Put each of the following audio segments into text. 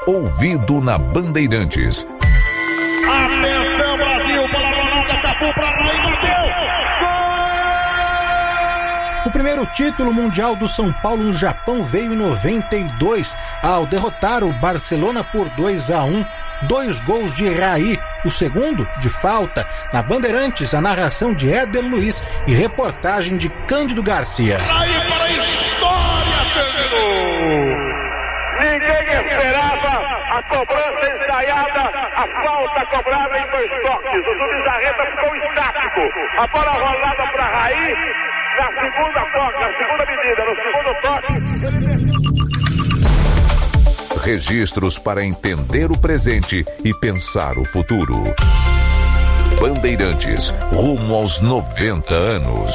ouvido na Bandeirantes. Atenção, Brasil, bola rolada, Cafu pra lá e bateu! O primeiro título mundial do São Paulo no Japão veio em 92, ao derrotar o Barcelona por 2-1, 2 gols de Raí, o segundo de falta. Na Bandeirantes, a narração de Éder Luiz e reportagem de Cândido Garcia. Raí para a história, terminou! Ninguém esperava a cobrança ensaiada, a falta cobrada em 2 toques. O Zubizarreta ficou estático. A bola rolada para Raí. Na segunda medida, no segundo toque. Registros para entender o presente e pensar o futuro. Bandeirantes, rumo aos 90 anos.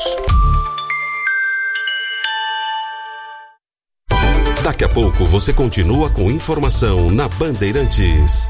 Daqui a pouco você continua com informação na Bandeirantes.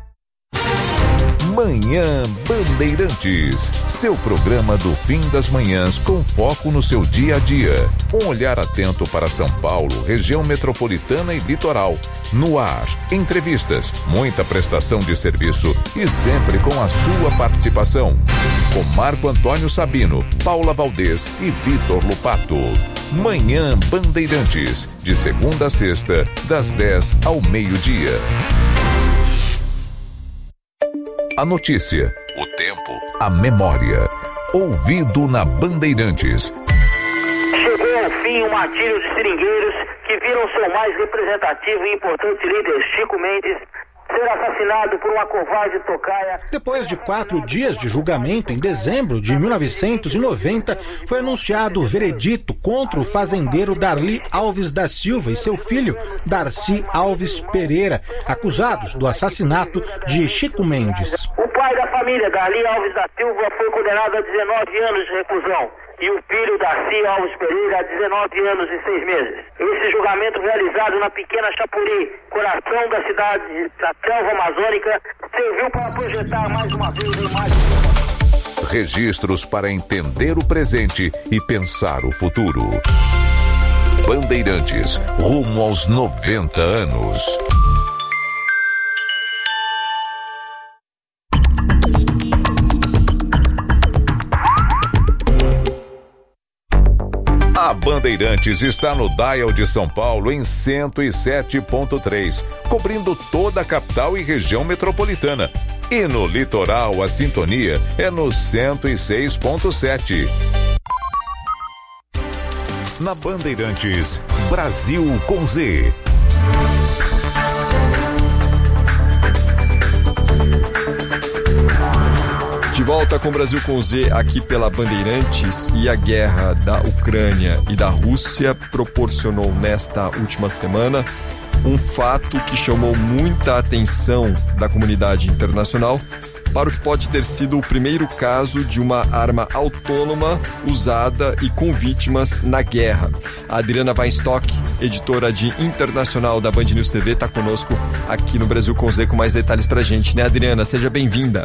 Manhã Bandeirantes, seu programa do fim das manhãs com foco no seu dia a dia. Um olhar atento para São Paulo, região metropolitana e litoral. No ar, entrevistas, muita prestação de serviço e sempre com a sua participação. Com Marco Antônio Sabino, Paula Valdez e Vitor Lupato. Manhã Bandeirantes, de segunda a sexta, das 10 ao meio-dia. A notícia, o tempo, a memória. Ouvido na Bandeirantes. Chegou ao fim o martírio de seringueiros que viram seu mais representativo e importante líder, Chico Mendes, ser assassinado por uma covarde tocaia. Depois de 4 dias de julgamento, em dezembro de 1990, foi anunciado o veredito contra o fazendeiro Darli Alves da Silva e seu filho, Darcy Alves Pereira, acusados do assassinato de Chico Mendes. O pai da família, Darli Alves da Silva, foi condenado a 19 anos de reclusão. E o filho, Darcy Alves Pereira, a 19 anos e 6 meses. Esse julgamento realizado na pequena Chapuri, coração da cidade da selva amazônica, serviu para projetar mais uma vez a imagem. Registros para entender o presente e pensar o futuro. Bandeirantes, rumo aos 90 anos. A Bandeirantes está no dial de São Paulo em 107.3, cobrindo toda a capital e região metropolitana. E no litoral, a sintonia é no 106.7. Na Bandeirantes, Brasil com Z. De volta com o Brasil com Z aqui pela Bandeirantes. E a guerra da Ucrânia e da Rússia proporcionou nesta última semana um fato que chamou muita atenção da comunidade internacional para o que pode ter sido o primeiro caso de uma arma autônoma usada e com vítimas na guerra. A Adriana Weinstock, editora de internacional da Band News TV, está conosco aqui no Brasil com Z com mais detalhes para a gente, né, Adriana? Seja bem-vinda.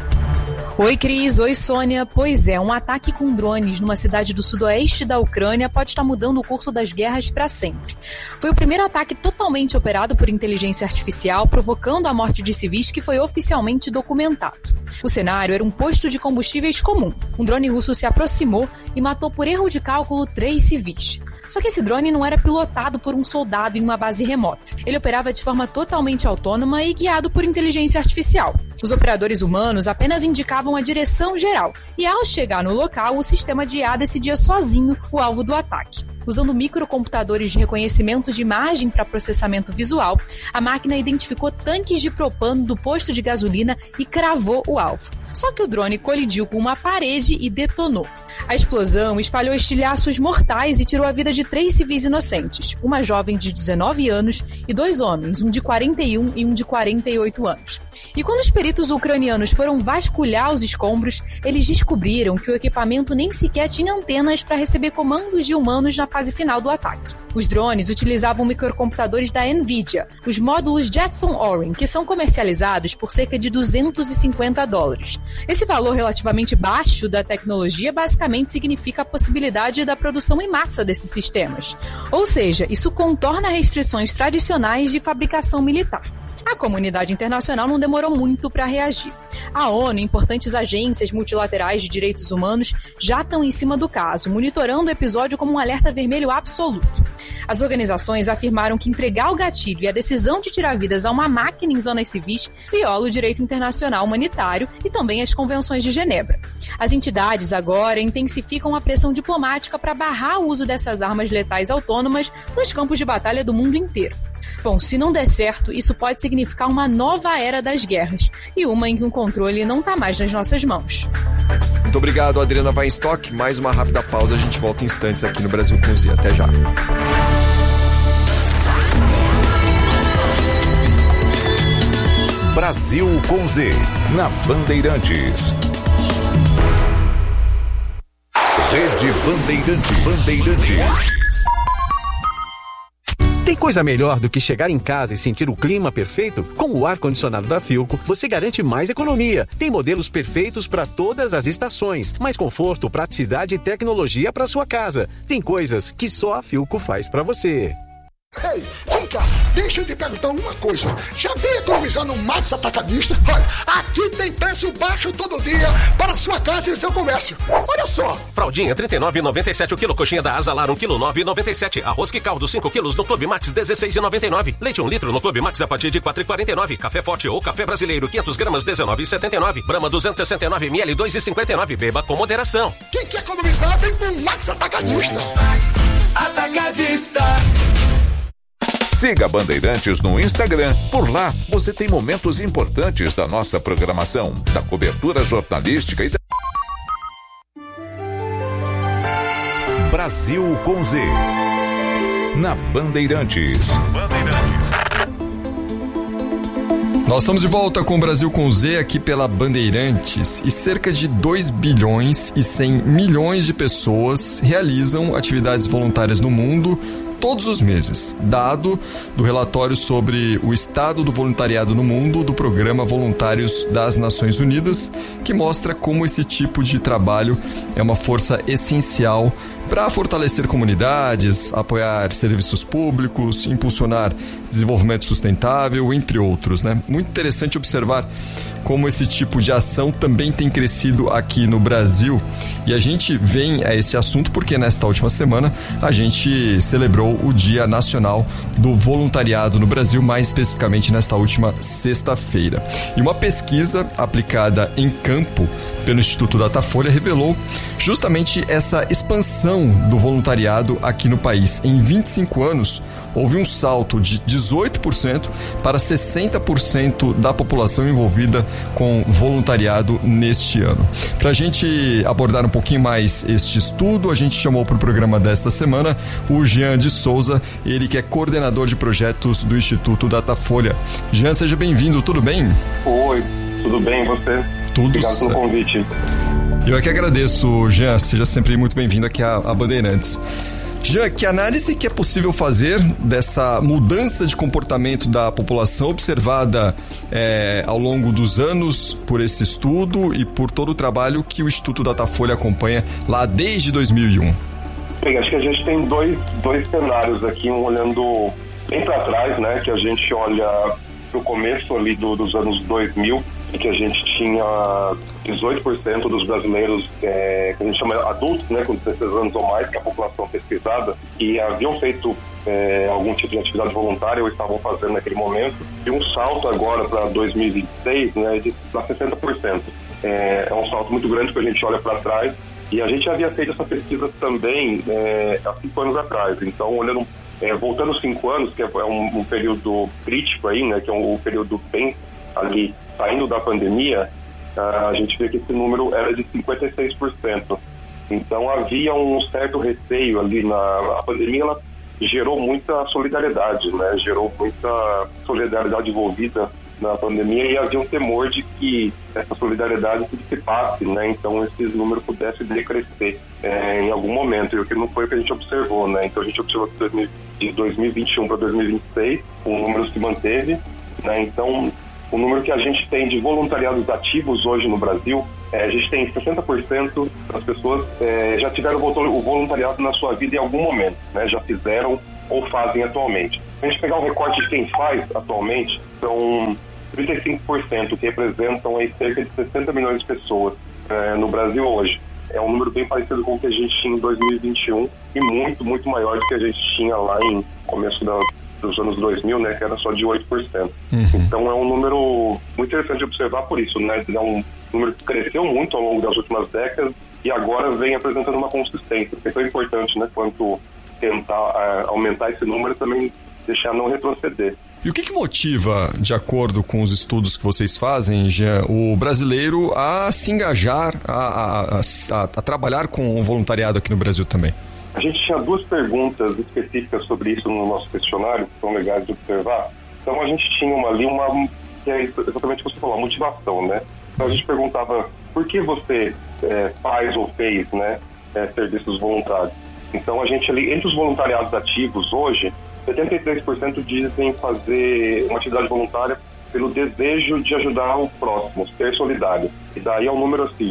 Oi, Cris. Oi, Sônia. Pois é, um ataque com drones numa cidade do sudoeste da Ucrânia pode estar mudando o curso das guerras para sempre. Foi o primeiro ataque totalmente operado por inteligência artificial, provocando a morte de civis que foi oficialmente documentado. O cenário era um posto de combustíveis comum. Um drone russo se aproximou e matou por erro de cálculo 3 civis. Só que esse drone não era pilotado por um soldado em uma base remota. Ele operava de forma totalmente autônoma e guiado por inteligência artificial. Os operadores humanos apenas indicavam a direção geral, e ao chegar no local, o sistema de IA decidia sozinho o alvo do ataque. Usando microcomputadores de reconhecimento de imagem para processamento visual, a máquina identificou tanques de propano do posto de gasolina e cravou o alvo. Só que o drone colidiu com uma parede e detonou. A explosão espalhou estilhaços mortais e tirou a vida de 3 civis inocentes, uma jovem de 19 anos e 2 homens, um de 41 e um de 48 anos. E quando os peritos ucranianos foram vasculhar os escombros, eles descobriram que o equipamento nem sequer tinha antenas para receber comandos de humanos na fase final do ataque. Os drones utilizavam microcomputadores da NVIDIA, os módulos Jetson Orin, que são comercializados por cerca de $250. Esse valor relativamente baixo da tecnologia basicamente significa a possibilidade da produção em massa desses sistemas. Ou seja, isso contorna restrições tradicionais de fabricação militar. A comunidade internacional não demorou muito para reagir. A ONU e importantes agências multilaterais de direitos humanos já estão em cima do caso, monitorando o episódio como um alerta vermelho absoluto. As organizações afirmaram que entregar o gatilho e a decisão de tirar vidas a uma máquina em zonas civis viola o direito internacional humanitário e também as convenções de Genebra. As entidades agora intensificam a pressão diplomática para barrar o uso dessas armas letais autônomas nos campos de batalha do mundo inteiro. Bom, se não der certo, isso pode significar uma nova era das guerras e uma em que o controle não está mais nas nossas mãos. Muito obrigado, Adriana Weinstock. Mais uma rápida pausa, a gente volta em instantes aqui no Brasil com Z. Até já. Brasil com Z, na Bandeirantes. Rede Bandeirantes. Tem coisa melhor do que chegar em casa e sentir o clima perfeito? Com o ar-condicionado da Philco, você garante mais economia. Tem modelos perfeitos para todas as estações, mais conforto, praticidade e tecnologia para sua casa. Tem coisas que só a Philco faz para você. Ei, vem cá, deixa eu te perguntar uma coisa. Já veio economizar no Max Atacadista? Olha, aqui tem preço baixo todo dia para sua casa e seu comércio. Olha só. Fraldinha, R$ 39,97 o quilo. Coxinha da Asalar, 1 kg, R$ 9,97. Arroz que caldo, 5 quilos no Clube Max, R$ 16,99. Leite 1 litro no Clube Max a partir de R$ 4,49. Café Forte ou Café Brasileiro, 500 gramas, R$ 19,79. Brahma, 269 ml, R$ 2,59. Beba com moderação. Quem quer economizar, vem com o Max Atacadista. Max Atacadista. Siga Bandeirantes no Instagram. Por lá, você tem momentos importantes da nossa programação, da cobertura jornalística e da... Brasil com Z. Na Bandeirantes. Nós estamos de volta com o Brasil com Z aqui pela Bandeirantes e cerca de 2 bilhões e 100 milhões de pessoas realizam atividades voluntárias no mundo todos os meses, dado do relatório sobre o estado do voluntariado no mundo do Programa Voluntários das Nações Unidas, que mostra como esse tipo de trabalho é uma força essencial para fortalecer comunidades, apoiar serviços públicos, impulsionar desenvolvimento sustentável, entre outros, né? Muito interessante observar como esse tipo de ação também tem crescido aqui no Brasil. E a gente vem a esse assunto porque nesta última semana a gente celebrou o Dia Nacional do Voluntariado no Brasil, mais especificamente nesta última sexta-feira. E uma pesquisa aplicada em campo pelo Instituto Datafolha revelou justamente essa expansão do voluntariado aqui no país. Em 25 anos, houve um salto de 18% para 60% da população envolvida com voluntariado neste ano. Para a gente abordar um pouquinho mais este estudo, a gente chamou para o programa desta semana o Jean de Souza, ele que é coordenador de projetos do Instituto Datafolha. Jean, seja bem-vindo, tudo bem? Oi, tudo bem, e você? Tudo Obrigado pelo convite. Eu é que agradeço, Jean, seja sempre muito bem-vindo aqui a Bandeirantes. Jean, que análise que é possível fazer dessa mudança de comportamento da população observada ao longo dos anos por esse estudo e por todo o trabalho que o Instituto Datafolha acompanha lá desde 2001? Bem, acho que a gente tem dois cenários aqui, um olhando bem para trás, né, que a gente olha para o começo ali dos anos 2000, em que a gente tinha 18% dos brasileiros, que a gente chama adultos, né, com 16 anos ou mais, que é a população pesquisada, que haviam feito algum tipo de atividade voluntária ou estavam fazendo naquele momento, e um salto agora para 2026, né, de 60%. É um salto muito grande que a gente olha para trás, e a gente havia feito essa pesquisa também há 5 anos atrás. Então, olhando, voltando 5 anos, que é um período crítico aí, né, que é um período bem ali saindo da pandemia, a gente vê que esse número era de 56%. Então havia um certo receio ali a pandemia, ela gerou muita solidariedade, né? Gerou muita solidariedade envolvida na pandemia e havia um temor de que essa solidariedade se dissipasse, né? Então esse número pudesse decrescer em algum momento, e o que não foi o que a gente observou, né? Então a gente observou que de 2021 para 2026 o número se manteve, né? Então o número que a gente tem de voluntariados ativos hoje no Brasil, a gente tem 60% das pessoas já tiveram o voluntariado na sua vida em algum momento, né? Já fizeram ou fazem atualmente. Se a gente pegar o recorte de quem faz atualmente, são 35%, que representam aí cerca de 60 milhões de pessoas no Brasil hoje. É um número bem parecido com o que a gente tinha em 2021 e muito, muito maior do que a gente tinha lá em começo dos anos 2000, né, que era só de 8%. Então é um número muito interessante de observar por isso, né? É um número que cresceu muito ao longo das últimas décadas e agora vem apresentando uma consistência, que é tão importante, né, quanto tentar aumentar esse número e também deixar não retroceder. E o que motiva, de acordo com os estudos que vocês fazem, Jean, o brasileiro a se engajar, a trabalhar com o voluntariado aqui no Brasil também? A gente tinha 2 perguntas específicas sobre isso no nosso questionário, que são legais de observar. Então a gente tinha uma que é exatamente o que você falou, a motivação, né? Então a gente perguntava por que você faz ou fez, né, serviços voluntários. Então a gente ali, entre os voluntariados ativos hoje, 73% dizem fazer uma atividade voluntária pelo desejo de ajudar o próximo, ser solidário. E daí é um número assim,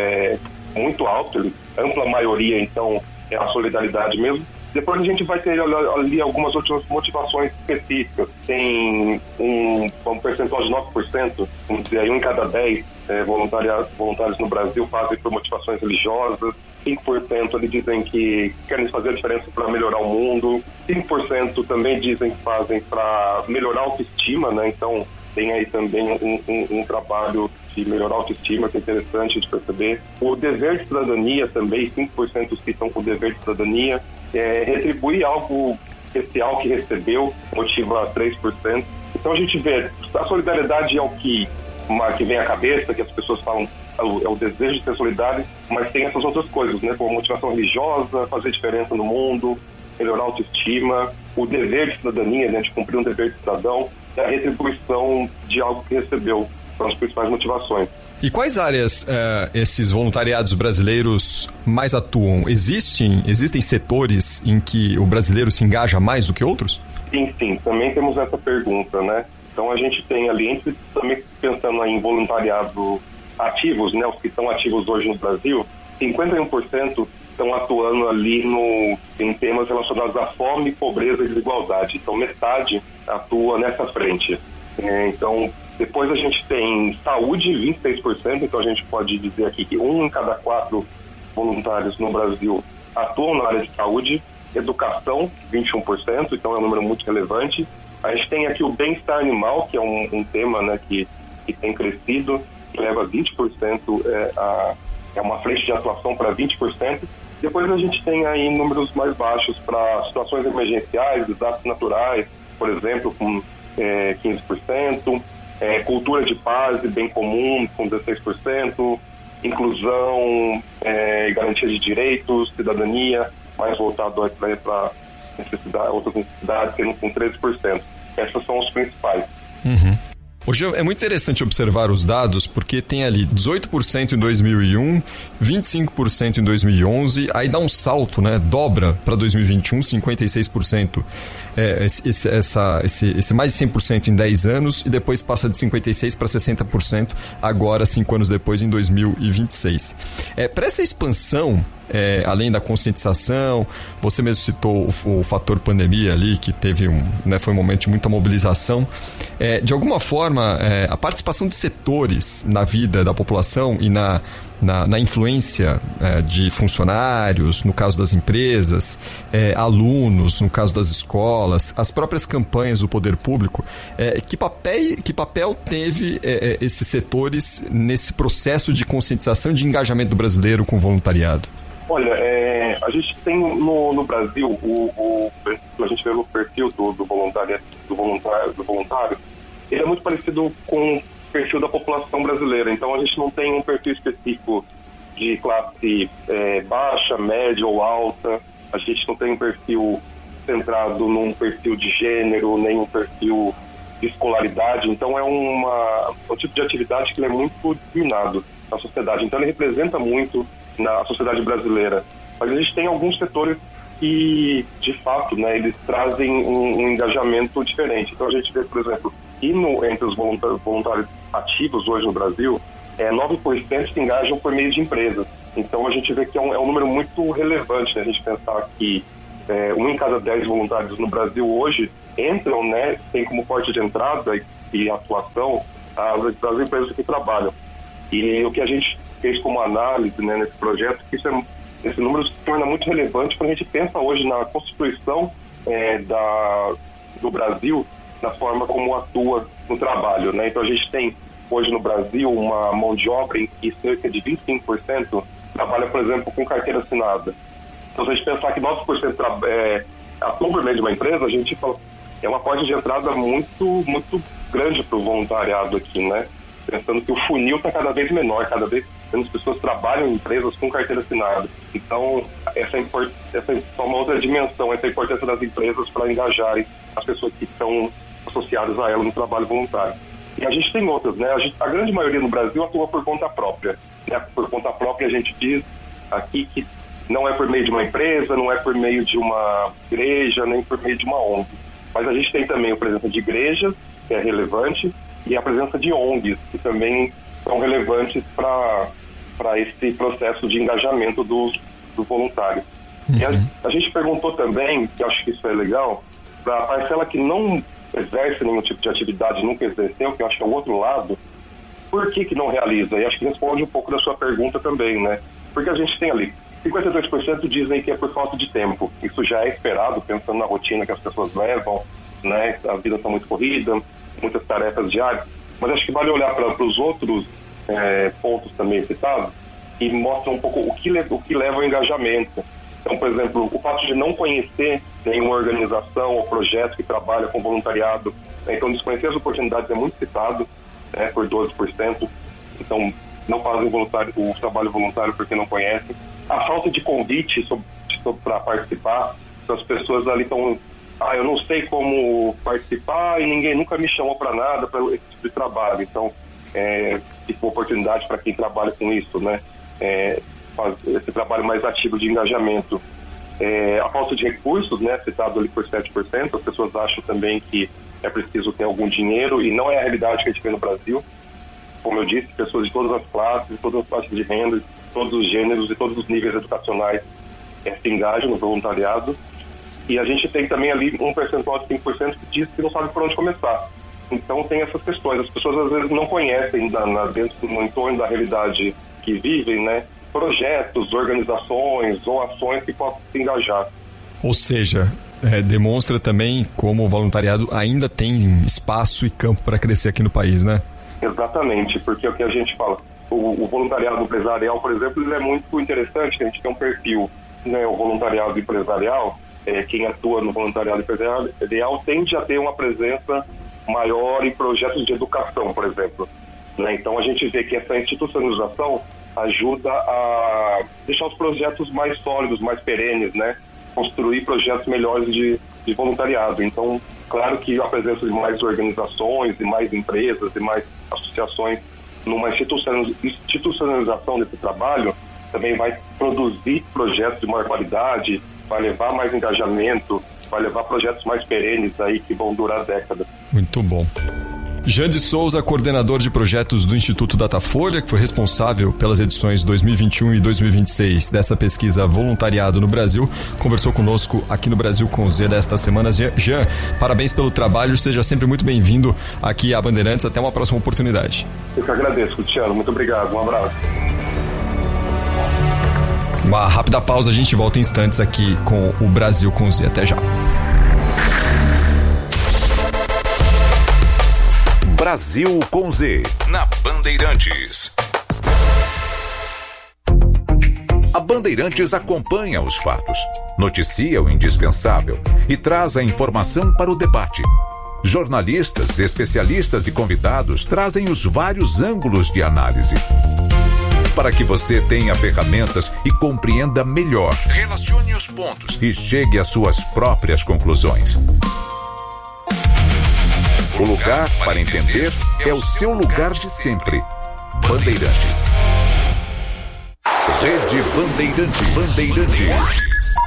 muito alto, ampla maioria, então, é a solidariedade mesmo. Depois a gente vai ter ali algumas outras motivações específicas. Tem um percentual de 9%, vamos dizer aí, 1 em cada 10 voluntários no Brasil fazem por motivações religiosas. 5% ali dizem que querem fazer a diferença para melhorar o mundo. 5% também dizem que fazem para melhorar a autoestima, né? Então tem aí também um trabalho de melhorar a autoestima, que é interessante de perceber. O dever de cidadania também, 5% citam com o dever de cidadania. Retribuir algo especial que recebeu, motiva 3%. Então a gente vê, a solidariedade é o que vem à cabeça, que as pessoas falam, é o desejo de ser solidário, mas tem essas outras coisas, né, como motivação religiosa, fazer diferença no mundo, melhorar a autoestima, o dever de cidadania, né, de cumprir um dever de cidadão, e a retribuição de algo que recebeu. São as principais motivações. E quais áreas esses voluntariados brasileiros mais atuam? Existem setores em que o brasileiro se engaja mais do que outros? Sim, também temos essa pergunta, né? Então a gente tem ali, também pensando em voluntariado ativos, né? Os que estão ativos hoje no Brasil, 51% estão atuando ali em temas relacionados à fome, pobreza e desigualdade. Então metade atua nessa frente. Então, depois a gente tem saúde, 26%, então a gente pode dizer aqui que 1 em cada 4 voluntários no Brasil atuam na área de saúde. Educação, 21%, então é um número muito relevante. A gente tem aqui o bem-estar animal, que é um tema, né, que tem crescido, que leva 20%, é uma frente de atuação para 20%. Depois a gente tem aí números mais baixos para situações emergenciais, desastres naturais, por exemplo, com 15%, cultura de paz e bem comum, com 16%, inclusão e garantia de direitos, cidadania, mais voltado para outras necessidades, tendo com 13%. Essas são os principais. Hoje é muito interessante observar os dados, porque tem ali 18% em 2001, 25% em 2011, aí dá um salto, né? Dobra para 2021, 56%. Esse mais de 100% em 10 anos, e depois passa de 56% para 60%, agora, 5 anos depois, em 2026. Para essa expansão, além da conscientização, você mesmo citou o fator pandemia ali, que teve foi um momento de muita mobilização. De alguma forma, a participação de setores na vida da população e na influência de funcionários, no caso das empresas, alunos, no caso das escolas, as próprias campanhas do poder público, que papel teve esses setores nesse processo de conscientização e de engajamento do brasileiro com o voluntariado? Olha, a gente tem no Brasil, a gente vê o perfil do voluntário, ele é muito parecido com o perfil da população brasileira. Então a gente não tem um perfil específico de classe baixa, média ou alta. A gente não tem um perfil centrado num perfil de gênero, nem um perfil de escolaridade. Então é um tipo de atividade que ele é muito disseminado na sociedade. Então ele representa muito na sociedade brasileira. Mas a gente tem alguns setores que, de fato, né, eles trazem um engajamento diferente. Então a gente vê, por exemplo, que entre os voluntários ativos hoje no Brasil, 9% se engajam por meio de empresas. Então a gente vê que é um número muito relevante, né? A gente pensar que 1 em cada 10 voluntários no Brasil hoje entram, né, tem como porta de entrada e atuação as empresas que trabalham. E o que a gente fez como análise, né, nesse projeto, que esse número se torna muito relevante quando a gente pensa hoje na constituição do Brasil, na forma como atua no trabalho, né? Então a gente tem hoje no Brasil uma mão de obra em que cerca de 25% trabalha, por exemplo, com carteira assinada. Então, se a gente pensar que 9% atua por meio de uma empresa, a gente fala, é uma porta de entrada muito, muito grande para o voluntariado aqui, né? Pensando que o funil está cada vez menor, cada vez menos pessoas trabalham em empresas com carteira assinada. Então, essa é só uma outra dimensão, essa é a importância das empresas para engajarem as pessoas que estão associadas a ela no trabalho voluntário. E a gente tem outras, né? A grande maioria no Brasil atua por conta própria. Né? Por conta própria, a gente diz aqui que não é por meio de uma empresa, não é por meio de uma igreja, nem por meio de uma ONG. Mas a gente tem também a presença de igrejas, que é relevante, e a presença de ONGs, que também são relevantes para esse processo de engajamento do voluntário. E a gente perguntou também, que acho que isso é legal, para a parcela que não exerce nenhum tipo de atividade, nunca exerceu, que eu acho que é o outro lado, por que não realiza? E acho que responde um pouco da sua pergunta também, né? Porque a gente tem ali 52% dizem que é por falta de tempo. Isso já é esperado, pensando na rotina que as pessoas levam, né? A vida está muito corrida, muitas tarefas diárias. Mas acho que vale olhar para os outros pontos também citados e mostram um pouco o que leva ao engajamento. Então, por exemplo, o fato de não conhecer nenhuma organização ou projeto que trabalha com voluntariado, né? Então desconhecer as oportunidades é muito citado, né? Por 12%. Então, não fazem o trabalho voluntário porque não conhecem. A falta de convite para participar, as pessoas ali estão, eu não sei como participar e ninguém nunca me chamou para nada, para esse tipo de trabalho. Então, tipo, oportunidade para quem trabalha com isso, né? Fazer esse trabalho mais ativo de engajamento. A falta de recursos, né? Citado ali por 7%, as pessoas acham também que é preciso ter algum dinheiro e não é a realidade que a gente vê no Brasil. Como eu disse, pessoas de todas as classes, de todas as classes de renda, todos os gêneros e todos os níveis educacionais se engajam no voluntariado. E a gente tem também ali um percentual de 5% que diz que não sabe por onde começar. Então tem essas questões. As pessoas às vezes não conhecem no entorno da realidade que vivem, né, projetos, organizações ou ações que possam se engajar. Ou seja, demonstra também como o voluntariado ainda tem espaço e campo para crescer aqui no país, né? Exatamente, porque é o que a gente fala. O voluntariado empresarial, por exemplo, ele é muito interessante, que a gente tem um perfil, né, o voluntariado empresarial, quem atua no voluntariado empresarial tende a ter uma presença maior em projetos de educação, por exemplo. Né? Então a gente vê que essa institucionalização ajuda a deixar os projetos mais sólidos, mais perenes, né? Construir projetos melhores de voluntariado. Então, claro que a presença de mais organizações, de mais empresas, de mais associações, numa institucionalização desse trabalho, também vai produzir projetos de maior qualidade, vai levar mais engajamento, vai levar projetos mais perenes aí que vão durar décadas. Muito bom. Jande Souza, coordenador de projetos do Instituto Datafolha, que foi responsável pelas edições 2021 e 2026 dessa pesquisa Voluntariado no Brasil, conversou conosco aqui no Brasil com Z desta semana. Jean, parabéns pelo trabalho, seja sempre muito bem-vindo aqui à Bandeirantes. Até uma próxima oportunidade. Eu que agradeço, Cristiano. Muito obrigado. Um abraço. Uma rápida pausa, a gente volta em instantes aqui com o Brasil com Z. Até já. Brasil com Z, na Bandeirantes. A Bandeirantes acompanha os fatos, noticia o indispensável e traz a informação para o debate. Jornalistas, especialistas e convidados trazem os vários ângulos de análise. Para que você tenha ferramentas e compreenda melhor, relacione os pontos e chegue às suas próprias conclusões. O lugar para entender é o seu lugar de sempre. Bandeirantes. Rede Bandeirantes.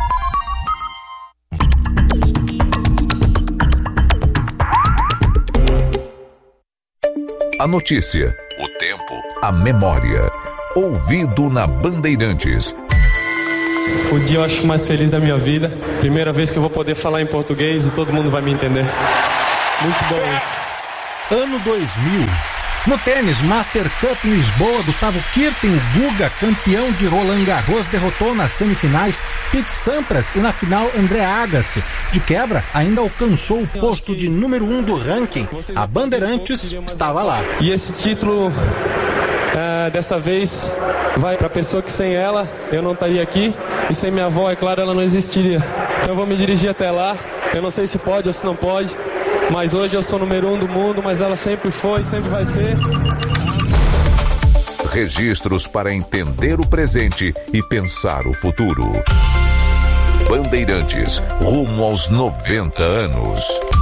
A notícia, o tempo, a memória. Ouvido na Bandeirantes. o dia eu acho mais feliz da minha vida. Primeira vez que eu vou poder falar em português e todo mundo vai me entender. Muito bom isso. Ano 2000. No tênis, Master Cup em Lisboa, Gustavo Kirten, o Guga, campeão de Roland Garros, derrotou nas semifinais Pete Sampras e na final André Agassi. De quebra, ainda alcançou o posto de número 1 do ranking. A Bandeirantes estava lá. E esse título, dessa vez, vai para a pessoa que sem ela eu não estaria aqui. E sem minha avó, é claro, ela não existiria. Então eu vou me dirigir até lá. Eu não sei se pode ou se não pode. Mas hoje eu sou número 1 do mundo, mas ela sempre foi, sempre vai ser. Registros para entender o presente e pensar o futuro. Bandeirantes, rumo aos 90 anos.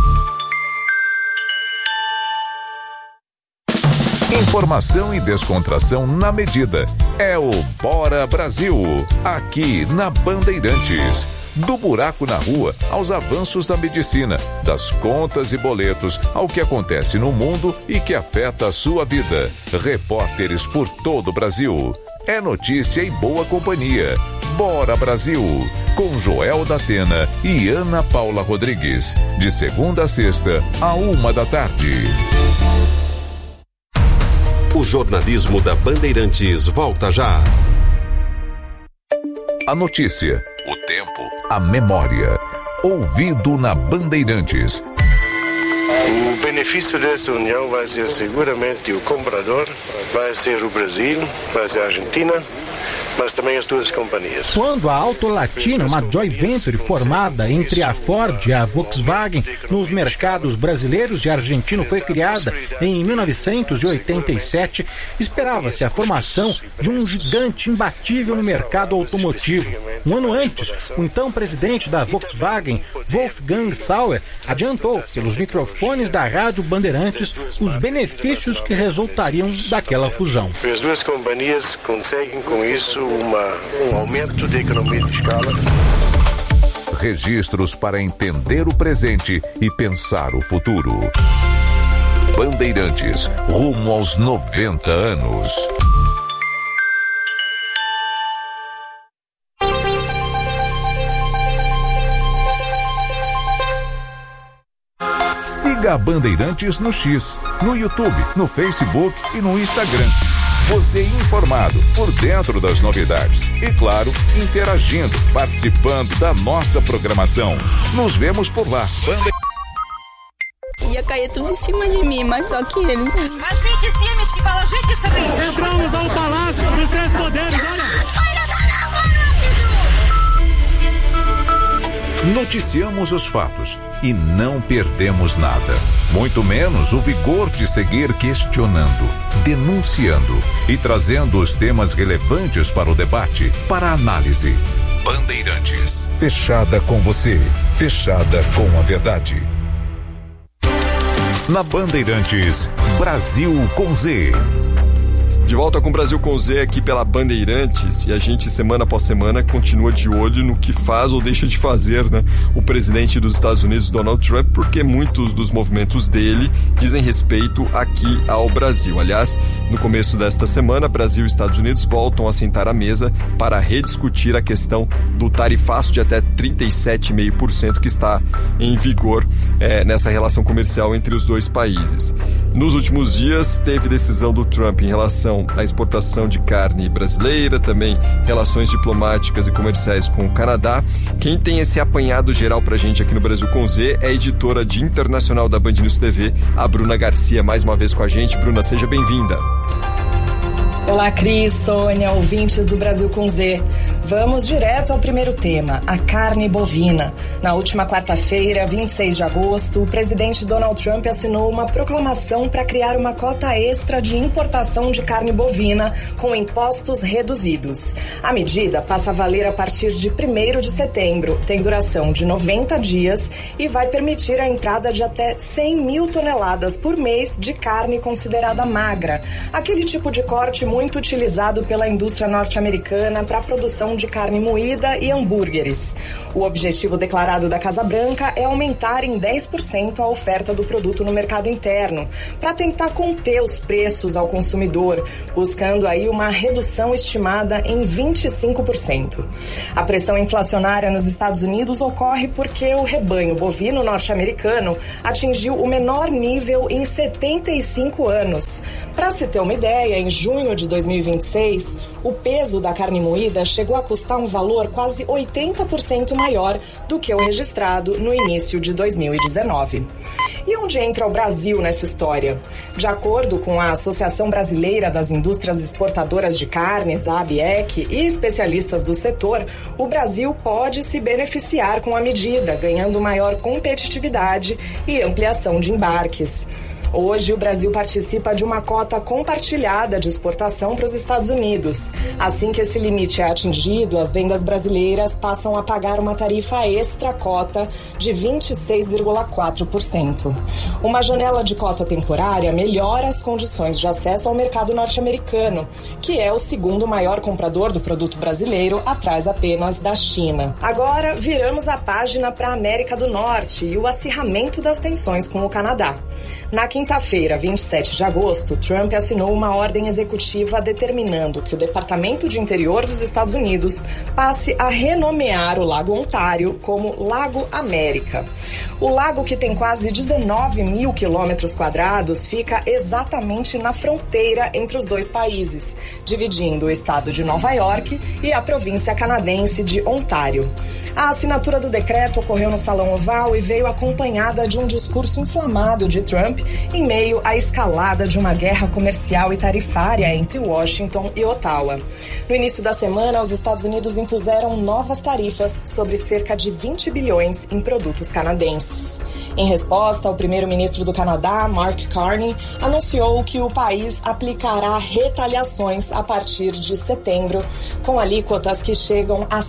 Informação e descontração na medida. É o Bora Brasil, aqui na Bandeirantes. Do buraco na rua aos avanços da medicina, das contas e boletos ao que acontece no mundo e que afeta a sua vida. Repórteres por todo o Brasil. É notícia e boa companhia. Bora Brasil, com Joel da Atena e Ana Paula Rodrigues. De segunda a sexta, à 13h. O jornalismo da Bandeirantes volta já. A notícia, o tempo, a memória. Ouvido na Bandeirantes. O benefício dessa união vai ser seguramente o comprador, vai ser o Brasil, vai ser a Argentina, mas também as duas companhias. Quando a Auto Latina, uma joint venture formada entre a Ford e a Volkswagen nos mercados brasileiros e argentino, foi criada em 1987, esperava-se a formação de um gigante imbatível no mercado automotivo. Um ano antes, o então presidente da Volkswagen, Wolfgang Sauer, adiantou pelos microfones da Rádio Bandeirantes os benefícios que resultariam daquela fusão. As duas companhias conseguem com isso um aumento de economia de escala. Registros para entender o presente e pensar o futuro. Bandeirantes, rumo aos 90 anos. Siga a Bandeirantes no X, no YouTube, no Facebook e no Instagram. Você informado, por dentro das novidades e, claro, interagindo, participando da nossa programação. Nos vemos por lá. Ia cair tudo em cima de mim, mas só que ele... Mas gente Simes que fala, gente Simes. Entramos ao Palácio dos Três Poderes, olha. Noticiamos os fatos e não perdemos nada. Muito menos o vigor de seguir questionando, denunciando e trazendo os temas relevantes para o debate, para a análise. Bandeirantes, fechada com você, fechada com a verdade. Na Bandeirantes, Brasil com Z. De volta com o Brasil com Z aqui pela Bandeirantes, e a gente semana após semana continua de olho no que faz ou deixa de fazer, né, o presidente dos Estados Unidos, Donald Trump, porque muitos dos movimentos dele dizem respeito aqui ao Brasil. Aliás, no começo desta semana, Brasil e Estados Unidos voltam a sentar à mesa para rediscutir a questão do tarifaço de até 37,5% que está em vigor nessa relação comercial entre os dois países. Nos últimos dias, teve decisão do Trump em relação à exportação de carne brasileira, também relações diplomáticas e comerciais com o Canadá. Quem tem esse apanhado geral pra gente aqui no Brasil com Z é a editora de internacional da Band News TV, a Bruna Garcia, mais uma vez com a gente. Bruna, seja bem-vinda. Olá, Cris, Sônia, ouvintes do Brasil com Z. Vamos direto ao primeiro tema, a carne bovina. Na última quarta-feira, 26 de agosto, o presidente Donald Trump assinou uma proclamação para criar uma cota extra de importação de carne bovina com impostos reduzidos. A medida passa a valer a partir de 1º de setembro, tem duração de 90 dias e vai permitir a entrada de até 100 mil toneladas por mês de carne considerada magra, aquele tipo de corte muito utilizado pela indústria norte-americana para a produção de carne moída e hambúrgueres. O objetivo declarado da Casa Branca é aumentar em 10% a oferta do produto no mercado interno, para tentar conter os preços ao consumidor, buscando aí uma redução estimada em 25%. A pressão inflacionária nos Estados Unidos ocorre porque o rebanho bovino norte-americano atingiu o menor nível em 75 anos. Para se ter uma ideia, em junho de 2026, o peso da carne moída chegou a custar um valor quase 80% maior do que o registrado no início de 2019. E onde entra o Brasil nessa história? De acordo com a Associação Brasileira das Indústrias Exportadoras de Carnes, a ABEC, e especialistas do setor, o Brasil pode se beneficiar com a medida, ganhando maior competitividade e ampliação de embarques. Hoje, o Brasil participa de uma cota compartilhada de exportação para os Estados Unidos. Assim que esse limite é atingido, as vendas brasileiras passam a pagar uma tarifa extra cota de 26,4%. Uma janela de cota temporária melhora as condições de acesso ao mercado norte-americano, que é o segundo maior comprador do produto brasileiro, atrás apenas da China. Agora, viramos a página para a América do Norte e o acirramento das tensões com o Canadá. Na quinta-feira, 27 de agosto, Trump assinou uma ordem executiva determinando que o Departamento de Interior dos Estados Unidos passe a renomear o Lago Ontário como Lago América. O lago, que tem quase 19 mil quilômetros quadrados, fica exatamente na fronteira entre os dois países, dividindo o estado de Nova York e a província canadense de Ontário. A assinatura do decreto ocorreu no Salão Oval e veio acompanhada de um discurso inflamado de Trump em meio à escalada de uma guerra comercial e tarifária entre Washington e Ottawa. No início da semana, os Estados Unidos impuseram novas tarifas sobre cerca de 20 bilhões em produtos canadenses. Em resposta, o primeiro-ministro do Canadá, Mark Carney, anunciou que o país aplicará retaliações a partir de setembro, com alíquotas que chegam a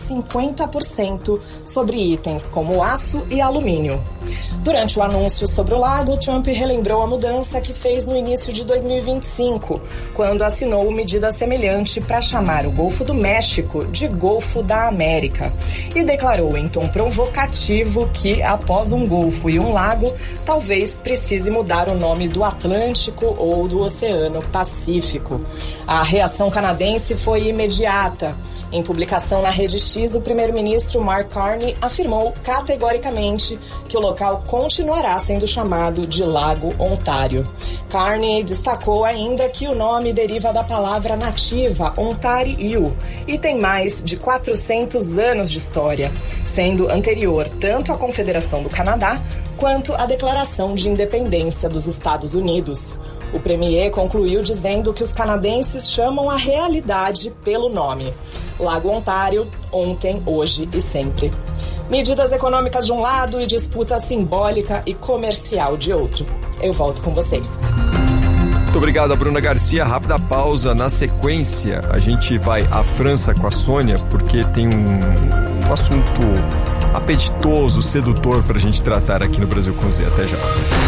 50% sobre itens como aço e alumínio. Durante o anúncio sobre o lago, Trump relembrou a mudança que fez no início de 2025, quando assinou medida semelhante para chamar o Golfo do México de Golfo da América, e declarou em tom provocativo que, após um golfo e um lago, talvez precise mudar o nome do Atlântico ou do Oceano Pacífico. A reação canadense foi imediata. Em publicação na Rede X, o primeiro-ministro Mark Carney afirmou categoricamente que o local continuará sendo chamado de Lago Ontário. Carney destacou ainda que o nome deriva da palavra nativa Ontario e tem mais de 400 anos de história, sendo anterior tanto à Confederação do Canadá quanto à Declaração de Independência dos Estados Unidos. O premier concluiu dizendo que os canadenses chamam a realidade pelo nome. Lago Ontário, ontem, hoje e sempre. Medidas econômicas de um lado e disputa simbólica e comercial de outro. Eu volto com vocês. Muito obrigado, Bruna Garcia. Rápida pausa. Na sequência, a gente vai à França com a Sônia, porque tem um assunto apetitoso, sedutor para a gente tratar aqui no Brasil com Z. Até já.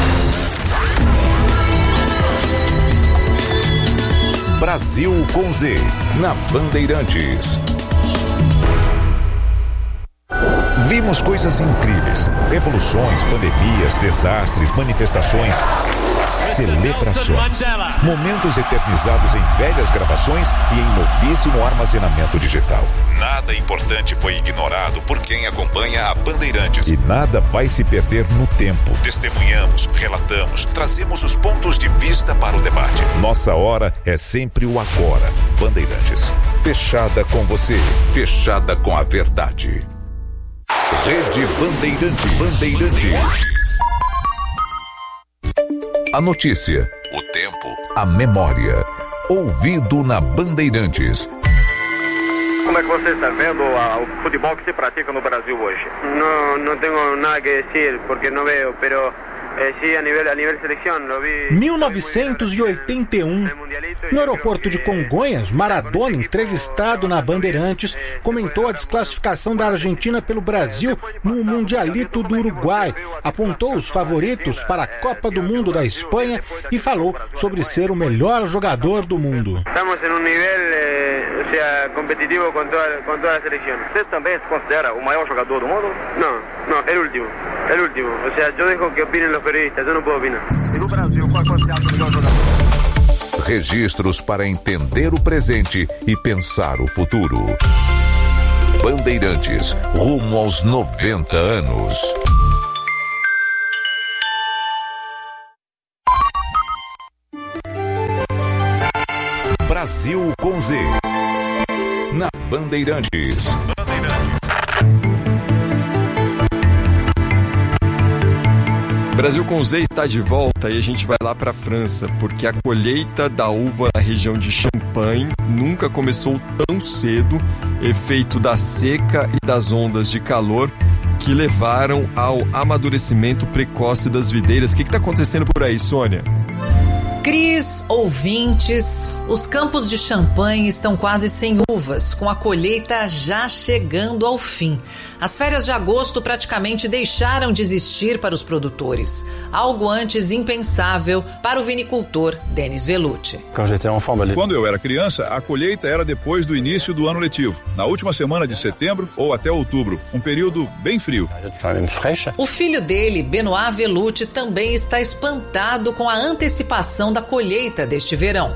Brasil com Z, na Bandeirantes. Vimos coisas incríveis, revoluções, pandemias, desastres, manifestações, celebrações, momentos eternizados em velhas gravações e em novíssimo armazenamento digital. Nada importante foi ignorado por quem acompanha a Bandeirantes. E nada vai se perder no tempo. Testemunhamos, relatamos, trazemos os pontos de vista para o debate. Nossa hora é sempre o agora. Bandeirantes, fechada com você, fechada com a verdade. Rede Bandeirantes. A notícia, o tempo, a memória. Ouvido na Bandeirantes. Como é que você está vendo o futebol que se pratica no Brasil hoje? No tenho nada que dizer, porque não vejo, pero sí a nível seleção, lo vi. 1981, No aeroporto de Congonhas, Maradona, entrevistado na Bandeirantes, comentou a desclassificação da Argentina pelo Brasil no Mundialito do Uruguai, apontou os favoritos para a Copa do Mundo da Espanha e falou sobre ser o melhor jogador do mundo. Estamos em um nível competitivo com toda a seleção. Você também se considera o maior jogador do mundo? Não, é o último. O sea, eu deixo que opinem os periodistas, eu não posso opinar. E no Brasil, qual você acha o melhor jogador? Registros para entender o presente e pensar o futuro. Bandeirantes, rumo aos 90 anos. Brasil com Z. Na Bandeirantes. Brasil com Z está de volta e a gente vai lá para a França, porque a colheita da uva na região de Champagne nunca começou tão cedo, efeito da seca e das ondas de calor que levaram ao amadurecimento precoce das videiras. O que está acontecendo por aí, Sônia? Cris, ouvintes, os campos de Champagne estão quase sem uvas, com a colheita já chegando ao fim. As férias de agosto praticamente deixaram de existir para os produtores, algo antes impensável para o vinicultor Denis Vellucci. Quando eu era criança, a colheita era depois do início do ano letivo, na última semana de setembro ou até outubro, um período bem frio. O filho dele, Benoît Vellucci, também está espantado com a antecipação da colheita deste verão.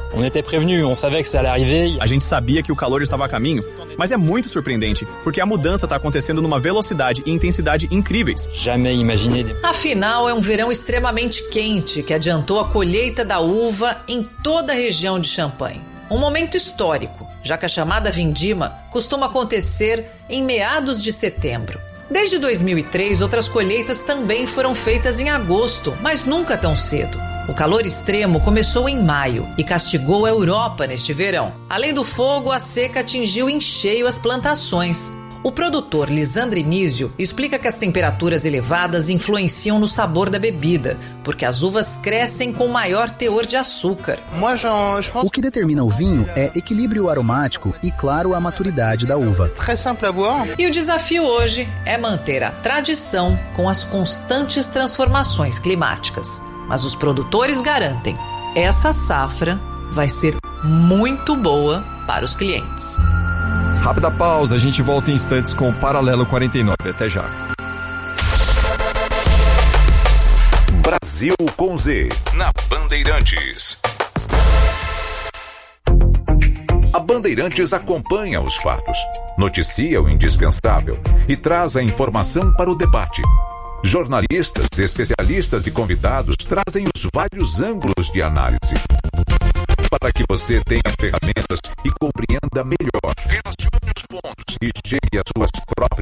A gente sabia que o calor estava a caminho, mas é muito surpreendente, porque a mudança está acontecendo numa velocidade e intensidade incríveis. Afinal, é um verão extremamente quente que adiantou a colheita da uva em toda a região de Champagne. Um momento histórico, já que a chamada vindima costuma acontecer em meados de setembro. Desde 2003, outras colheitas também foram feitas em agosto, mas nunca tão cedo. O calor extremo começou em maio e castigou a Europa neste verão. Além do fogo, a seca atingiu em cheio as plantações. O produtor Lisandre Nísio explica que as temperaturas elevadas influenciam no sabor da bebida, porque as uvas crescem com maior teor de açúcar. O que determina o vinho é equilíbrio aromático e, claro, a maturidade da uva. E o desafio hoje é manter a tradição com as constantes transformações climáticas. Mas os produtores garantem, essa safra vai ser muito boa para os clientes. Rápida pausa, a gente volta em instantes com o Paralelo 49. Até já. Brasil com Z, na Bandeirantes. A Bandeirantes acompanha os fatos, noticia o indispensável e traz a informação para o debate. Jornalistas, especialistas e convidados trazem os vários ângulos de análise para que você tenha ferramentas e compreenda melhor. Relacione os pontos e chegue às suas próprias